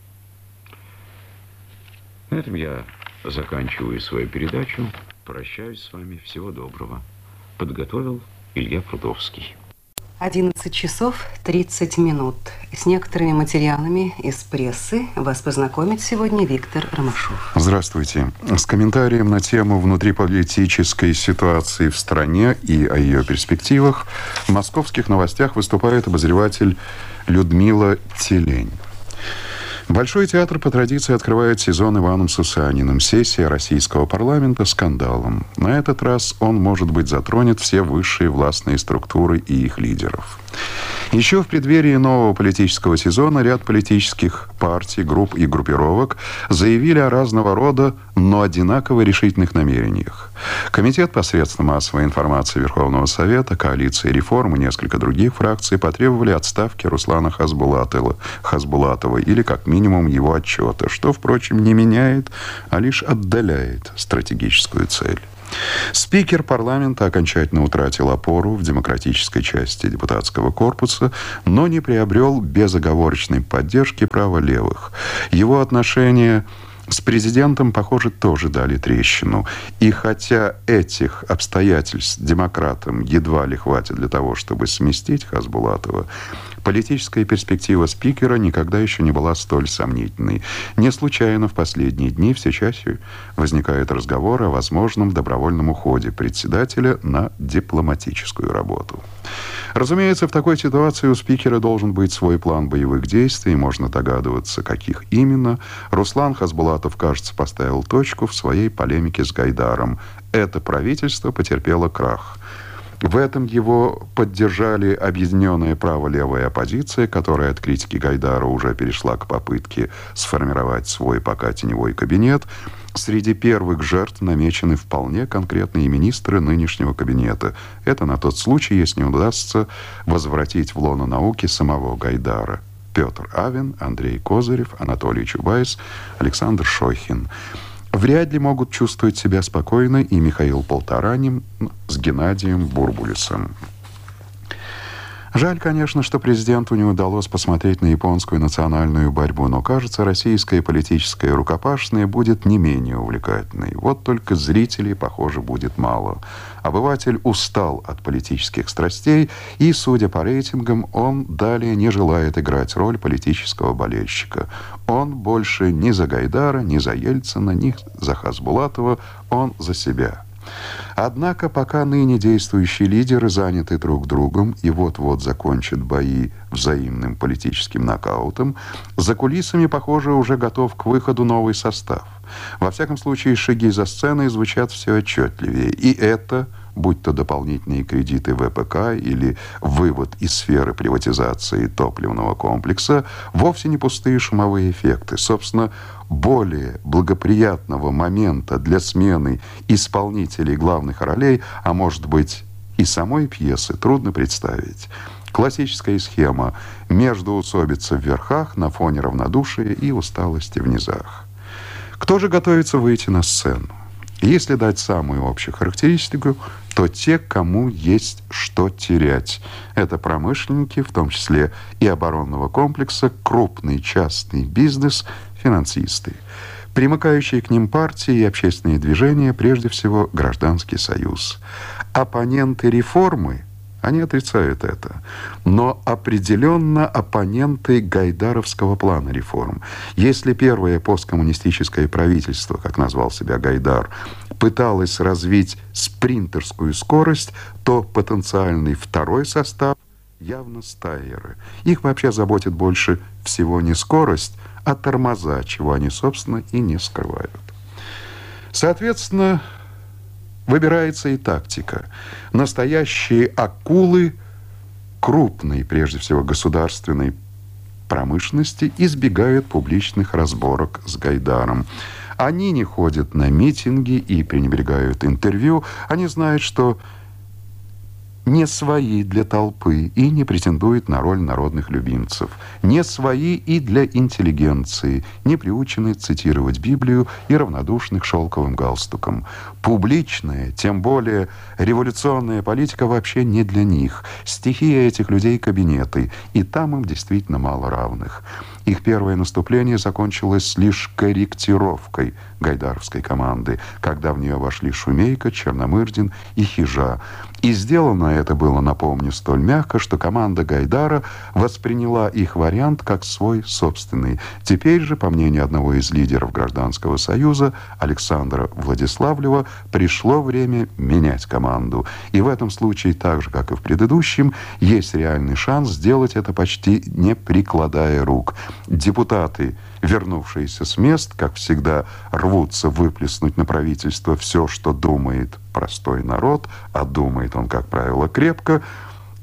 На этом я заканчиваю свою передачу. Прощаюсь с вами. Всего доброго. Подготовил Илья Прудовский. одиннадцать часов тридцать минут. С некоторыми материалами из прессы вас познакомит сегодня Виктор Ромашов. Здравствуйте. С комментарием на тему внутриполитической ситуации в стране и о ее перспективах в московских новостях выступает обозреватель Людмила Телень. Большой театр по традиции открывает сезон Иваном Сусаниным. Сессия российского парламента скандалом. На этот раз он, может быть, затронет все высшие властные структуры и их лидеров. Еще в преддверии нового политического сезона ряд политических партий, групп и группировок заявили о разного рода, но одинаково решительных намерениях. Комитет посредством массовой информации Верховного Совета, коалиция реформ и несколько других фракций потребовали отставки Руслана Хасбулатова, Хасбулатова или, как минимум, его отчета, что, впрочем, не меняет, а лишь отдаляет стратегическую цель. Спикер парламента окончательно утратил опору в демократической части депутатского корпуса, но не приобрел безоговорочной поддержки праволевых. Его отношения с президентом, похоже, тоже дали трещину. И хотя этих обстоятельств демократам едва ли хватит для того, чтобы сместить Хасбулатова, политическая перспектива спикера никогда еще не была столь сомнительной. Не случайно в последние дни все чаще возникают разговоры о возможном добровольном уходе председателя на дипломатическую работу. Разумеется, в такой ситуации у спикера должен быть свой план боевых действий, можно догадываться, каких именно. Руслан Хасбулатов, кажется, поставил точку в своей полемике с Гайдаром. Это правительство потерпело крах. В этом его поддержали объединенная право-левая оппозиция, которая от критики Гайдара уже перешла к попытке сформировать свой пока теневой кабинет. Среди первых жертв намечены вполне конкретные министры нынешнего кабинета. Это на тот случай, если не удастся возвратить в лоно науки самого Гайдара. Петр Авен, Андрей Козырев, Анатолий Чубайс, Александр Шохин. Вряд ли могут чувствовать себя спокойно и Михаил Полторанин с Геннадием Бурбулисом. Жаль, конечно, что президенту не удалось посмотреть на японскую национальную борьбу, но, кажется, российская политическая рукопашная будет не менее увлекательной. Вот только зрителей, похоже, будет мало. Обыватель устал от политических страстей, и, судя по рейтингам, он далее не желает играть роль политического болельщика. Он больше ни за Гайдара, ни за Ельцина, ни за Хасбулатова, он за себя. Однако, пока ныне действующие лидеры заняты друг другом и вот-вот закончат бои взаимным политическим нокаутом, за кулисами, похоже, уже готов к выходу новый состав. Во всяком случае, шаги за сценой звучат все отчетливее. И это, будь то дополнительные кредиты вэ пэ ка или вывод из сферы приватизации топливного комплекса, вовсе не пустые шумовые эффекты. Собственно, более благоприятного момента для смены исполнителей главных ролей, а может быть и самой пьесы, трудно представить. Классическая схема: междоусобица в верхах на фоне равнодушия и усталости в низах. Кто же готовится выйти на сцену? Если дать самую общую характеристику, то те, кому есть что терять. Это промышленники, в том числе и оборонного комплекса, крупный частный бизнес, финансисты. Примыкающие к ним партии и общественные движения, прежде всего Гражданский союз. Оппоненты реформы, они отрицают это, но определенно оппоненты гайдаровского плана реформ. Если первое посткоммунистическое правительство, как назвал себя Гайдар, пыталось развить спринтерскую скорость, то потенциальный второй состав явно стайеры. Их вообще заботит больше всего не скорость, а тормоза, чего они, собственно, и не скрывают. Соответственно, выбирается и тактика. Настоящие акулы крупной, прежде всего, государственной промышленности избегают публичных разборок с Гайдаром. Они не ходят на митинги и пренебрегают интервью. Они знают, что не свои для толпы и не претендуют на роль народных любимцев. Не свои и для интеллигенции, не приучены цитировать Библию и равнодушны к шелковым галстукам. Публичная, тем более революционная политика вообще не для них. Стихия этих людей — кабинеты, и там им действительно мало равных. Их первое наступление закончилось лишь корректировкой гайдаровской команды, когда в нее вошли Шумейко, Черномырдин и Хижа. И сделано это было, напомню, столь мягко, что команда Гайдара восприняла их вариант как свой собственный. Теперь же, по мнению одного из лидеров Гражданского союза, Александра Владиславлева, пришло время менять команду. И в этом случае, так же, как и в предыдущем, есть реальный шанс сделать это почти не прикладая рук. Депутаты, вернувшиеся с мест, как всегда, рвутся выплеснуть на правительство все, что думает простой народ, а думает он, как правило, крепко. Тут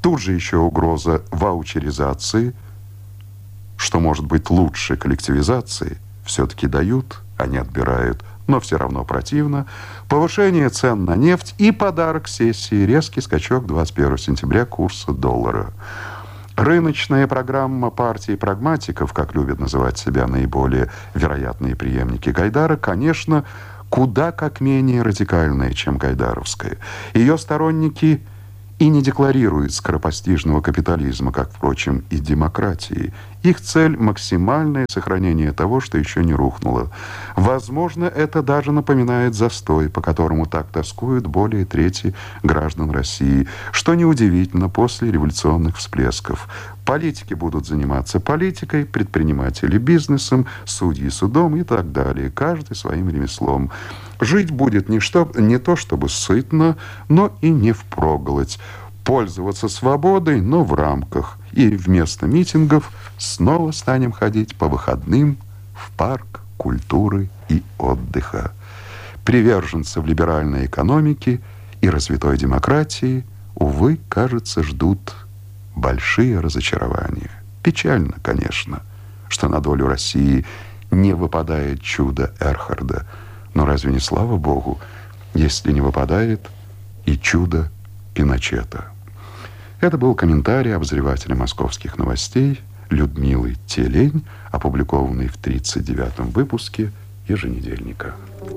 Тут же еще угроза ваучеризации, что может быть лучше коллективизации, все-таки дают, они отбирают, но все равно противно. Повышение цен на нефть и подарок сессии, резкий скачок двадцать первого сентября курса доллара. Рыночная программа партии прагматиков, как любят называть себя наиболее вероятные преемники Гайдара, конечно, куда как менее радикальная, чем гайдаровская. Ее сторонники и не декларируют скоропостижного капитализма, как, впрочем, и демократии. Их цель – максимальное сохранение того, что еще не рухнуло. Возможно, это даже напоминает застой, по которому так тоскуют более трети граждан России, что неудивительно после революционных всплесков. Политики будут заниматься политикой, предприниматели бизнесом, судьи судом и так далее, каждый своим ремеслом. Жить будет не, что, не то чтобы сытно, но и не впроголодь. Пользоваться свободой, но в рамках. И вместо митингов снова станем ходить по выходным в парк культуры и отдыха. Приверженцев либеральной экономики и развитой демократии, увы, кажется, ждут большие разочарования. Печально, конечно, что на долю России не выпадает чудо Эрхарда. Но разве не слава Богу, если не выпадает и чудо Пиночета? Это был комментарий обозревателя московских новостей Людмилы Телень, опубликованный в тридцать девятом выпуске еженедельника.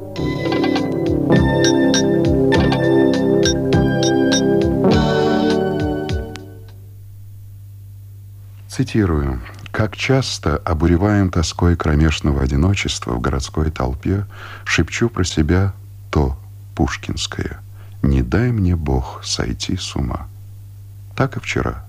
Цитирую. «Как часто обуреваем тоской кромешного одиночества в городской толпе, шепчу про себя то пушкинское: не дай мне Бог сойти с ума». Так и вчера.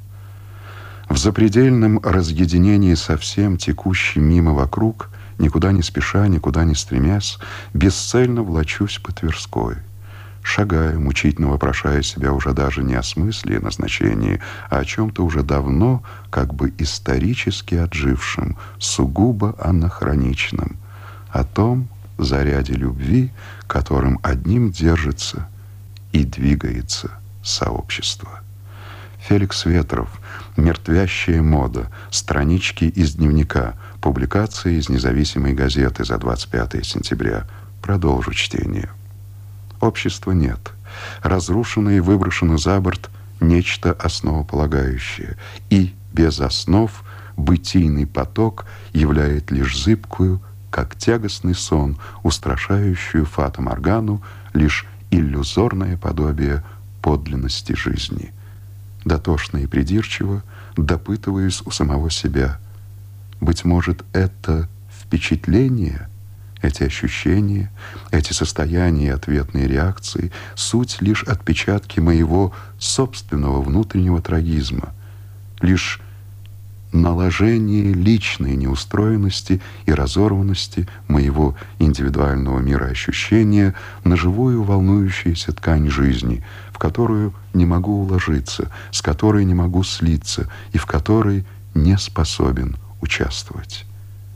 В запредельном разъединении совсем текущей мимо вокруг, никуда не спеша, никуда не стремясь, бесцельно влачусь по Тверской. Шагаю, мучительно вопрошая себя уже даже не о смысле и назначении, а о чем-то уже давно, как бы исторически отжившем, сугубо анахроничном, о том заряде любви, которым одним держится и двигается сообщество. Феликс Ветров, «Мертвящая мода», странички из дневника, публикации из независимой газеты за двадцать пятое сентября. Продолжу чтение. Общества нет. Разрушено и выброшено за борт нечто основополагающее. И без основ бытийный поток являет лишь зыбкую, как тягостный сон, устрашающую фата-моргану, лишь иллюзорное подобие подлинности жизни. Дотошно и придирчиво допытываюсь у самого себя. Быть может, это впечатление, эти ощущения, эти состояния и ответные реакции — суть лишь отпечатки моего собственного внутреннего трагизма, лишь наложение личной неустроенности и разорванности моего индивидуального мироощущения на живую волнующуюся ткань жизни, в которую не могу уложиться, с которой не могу слиться и в которой не способен участвовать.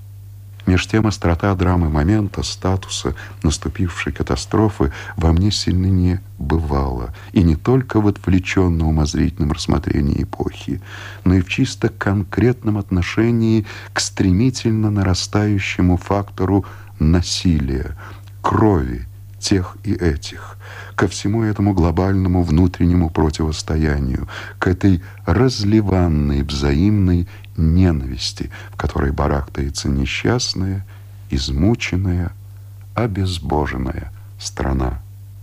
Меж тем острота драмы момента, статуса наступившей катастрофы во мне сильно не бывала, и не только в отвлеченно-умозрительном рассмотрении эпохи, но и в чисто конкретном отношении к стремительно нарастающему фактору насилия, крови тех и этих, ко всему этому глобальному внутреннему противостоянию, к этой разливанной взаимной ненависти, в которой барахтается несчастная, измученная, обезбоженная страна.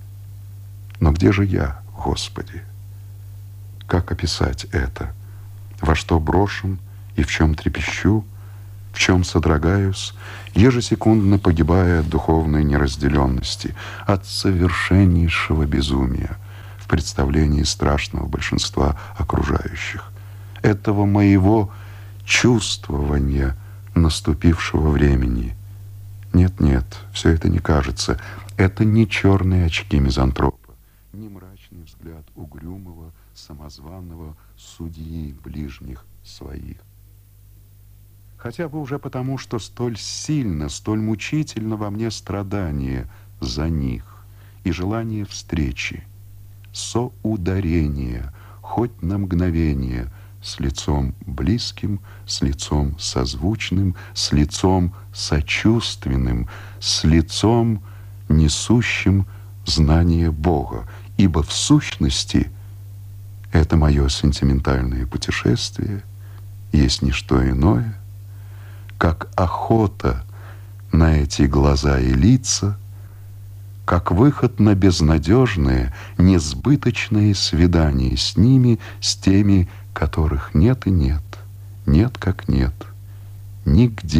Но где же я, Господи? Как описать это? Во что брошен и в чем трепещу, в чем содрогаюсь, ежесекундно погибая от духовной неразделенности, от совершеннейшего безумия в представлении страшного большинства окружающих. Этого моего чувствования наступившего времени. Нет-нет, все это не кажется. Это не черные очки мизантропа, не мрачный взгляд угрюмого, самозванного судьи ближних своих. Хотя бы уже потому, что столь сильно, столь мучительно во мне страдание за них и желание встречи, соударения, хоть на мгновение, с лицом близким, с лицом созвучным, с лицом сочувственным, с лицом, несущим знание Бога. Ибо в сущности это мое сентиментальное путешествие есть не что иное, как охота на эти глаза и лица, как выход на безнадежное, несбыточное свидание с ними, с теми, которых нет и нет, нет как нет, нигде.